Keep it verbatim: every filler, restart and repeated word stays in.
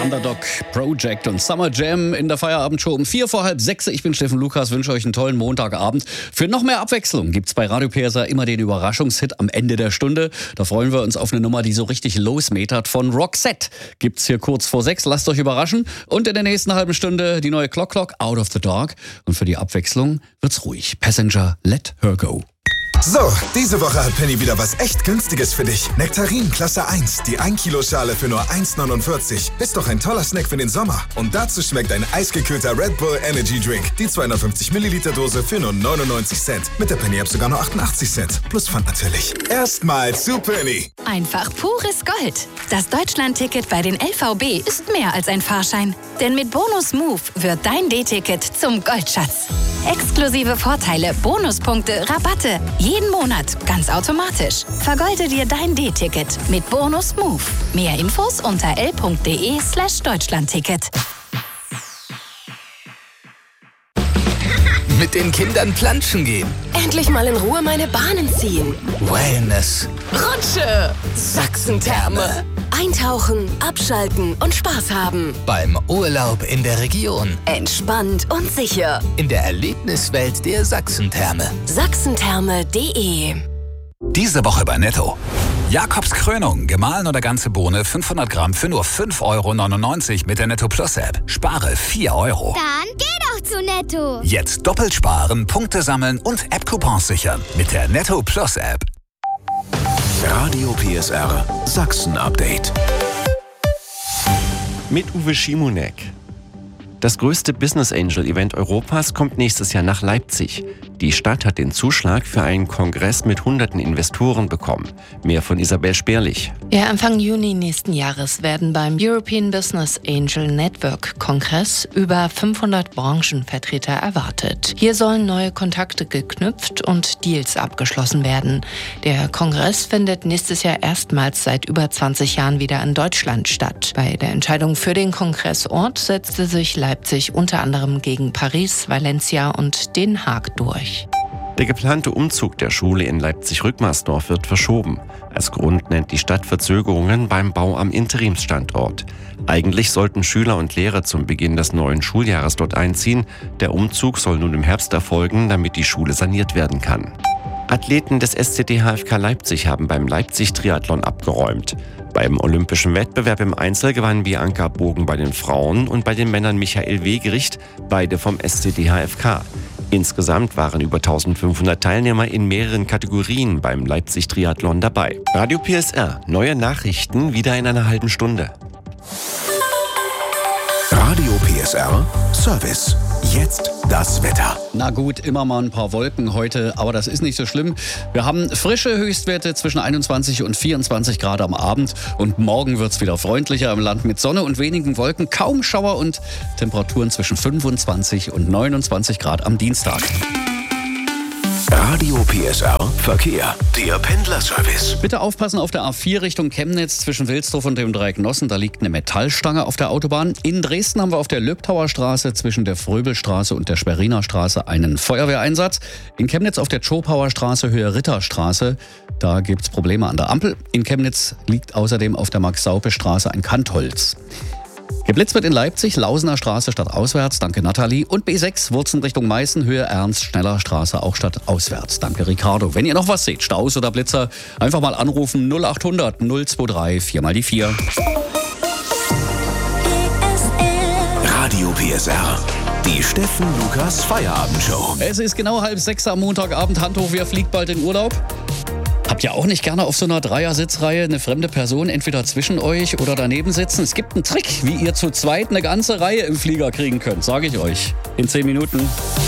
Underdog Project und Summer Jam in der Feierabendshow um vier vor halb sechs. Ich bin Steffen Lukas, wünsche euch einen tollen Montagabend. Für noch mehr Abwechslung gibt's bei Radio P S R immer den Überraschungshit am Ende der Stunde. Da freuen wir uns auf eine Nummer, die so richtig losmetert. Von Roxette gibt's hier kurz vor sechs. Lasst euch überraschen. Und in der nächsten halben Stunde die neue Clock Clock, Out of the Dark. Und für die Abwechslung wird's ruhig. Passenger, let her go. So, diese Woche hat Penny wieder was echt Günstiges für dich. Nektarin Klasse eins, die ein Kilo Schale für nur eins neunundvierzig. Ist doch ein toller Snack für den Sommer. Und dazu schmeckt ein eisgekühlter Red Bull Energy Drink. Die zweihundertfünfzig Milliliter Dose für nur neunundneunzig Cent. Mit der Penny App sogar nur achtundachtzig Cent. Plus Pfand natürlich. Erstmal zu Penny. Einfach pures Gold. Das Deutschland-Ticket bei den L V B ist mehr als ein Fahrschein. Denn mit Bonus Move wird dein D-Ticket zum Goldschatz. Exklusive Vorteile, Bonuspunkte, Rabatte. Jeden Monat, ganz automatisch. Vergolde dir dein D-Ticket mit Bonus Move. Mehr Infos unter l.de slash Deutschlandticket. Mit den Kindern planschen gehen. Endlich mal in Ruhe meine Bahnen ziehen. Wellness. Rutsche. Sachsentherme. Eintauchen, abschalten und Spaß haben. Beim Urlaub in der Region. Entspannt und sicher. In der Erlebniswelt der Sachsentherme. Sachsentherme punkt de. Diese Woche bei Netto. Jakobs Krönung, gemahlen oder ganze Bohne, fünfhundert Gramm für nur fünf Euro neunundneunzig mit der Netto Plus App. Spare vier Euro. Dann geh doch zu Netto. Jetzt doppelt sparen, Punkte sammeln und App-Coupons sichern mit der Netto Plus App. Radio P S R Sachsen-Update. Mit Uwe Schimonek. Das größte Business Angel Event Europas kommt nächstes Jahr nach Leipzig. Die Stadt hat den Zuschlag für einen Kongress mit hunderten Investoren bekommen. Mehr von Isabel Sperlich. Ja, Anfang Juni nächsten Jahres werden beim European Business Angel Network Kongress über fünfhundert Branchenvertreter erwartet. Hier sollen neue Kontakte geknüpft und Deals abgeschlossen werden. Der Kongress findet nächstes Jahr erstmals seit über zwanzig Jahren wieder in Deutschland statt. Bei der Entscheidung für den Kongressort setzte sich Leipzig unter anderem gegen Paris, Valencia und Den Haag durch. Der geplante Umzug der Schule in Leipzig-Rückmarsdorf wird verschoben. Als Grund nennt die Stadt Verzögerungen beim Bau am Interimsstandort. Eigentlich sollten Schüler und Lehrer zum Beginn des neuen Schuljahres dort einziehen. Der Umzug soll nun im Herbst erfolgen, damit die Schule saniert werden kann. Athleten des S C D H F K Leipzig haben beim Leipzig-Triathlon abgeräumt. Beim olympischen Wettbewerb im Einzel gewann Bianca Bogen bei den Frauen und bei den Männern Michael Wegericht, beide vom S C D H F K. Insgesamt waren über eintausendfünfhundert Teilnehmer in mehreren Kategorien beim Leipzig-Triathlon dabei. Radio P S R, neue Nachrichten wieder in einer halben Stunde. Radio P S R Service. Jetzt das Wetter. Na gut, immer mal ein paar Wolken heute, aber das ist nicht so schlimm. Wir haben frische Höchstwerte zwischen einundzwanzig und vierundzwanzig Grad am Abend und morgen wird es wieder freundlicher im Land mit Sonne und wenigen Wolken, kaum Schauer und Temperaturen zwischen fünfundzwanzig und neunundzwanzig Grad am Dienstag. Radio P S R Verkehr, der Pendlerservice. Bitte aufpassen auf der A vier Richtung Chemnitz zwischen Wilsdorf und dem Dreieck Nossen. Da liegt eine Metallstange auf der Autobahn. In Dresden haben wir auf der Löbtauer Straße zwischen der Fröbelstraße und der Schweriner Straße einen Feuerwehreinsatz. In Chemnitz auf der Tschopauer Straße Höhe Ritterstraße. Da gibt es Probleme an der Ampel. In Chemnitz liegt außerdem auf der Max-Saupe-Straße ein Kantholz. Geblitzt wird in Leipzig, Lausener Straße stadtauswärts, danke Nathalie. Und B sechs, Wurzen Richtung Meißen, Höhe Ernst, Schneller Straße auch stadtauswärts, danke Ricardo. Wenn ihr noch was seht, Staus oder Blitzer, einfach mal anrufen null achthundert null zweiundzwanzig vier mal die vier. Radio P S R, die Steffen Lukas Feierabendshow. Es ist genau halb sechs am Montagabend, Hand hoch, wer fliegt bald in Urlaub? Habt ihr auch nicht gerne auf so einer Dreier-Sitzreihe eine fremde Person entweder zwischen euch oder daneben sitzen? Es gibt einen Trick, wie ihr zu zweit eine ganze Reihe im Flieger kriegen könnt, sage ich euch. In zehn Minuten.